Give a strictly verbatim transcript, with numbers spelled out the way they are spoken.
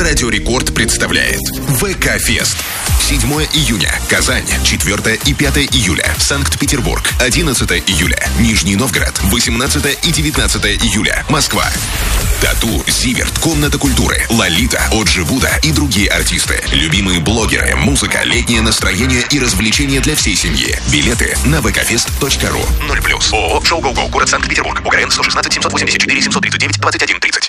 Радио Рекорд представляет ВК-фест. седьмое июня. Казань. четвёртое и пятое июля. Санкт-Петербург. одиннадцатое июля. Нижний Новгород. восемнадцатое и девятнадцатое июля. Москва. Тату, Зиверт, Комната культуры, Лолита, Оджи Буда и другие артисты. Любимые блогеры, музыка, летнее настроение и развлечения для всей семьи. Билеты на вэ ка фест точка ру. ноль плюс. ООО «Шоу Го Го», город Санкт-Петербург. УГРН сто шестнадцать семьсот восемьдесят четыре семьсот тридцать девять двадцать один тридцать.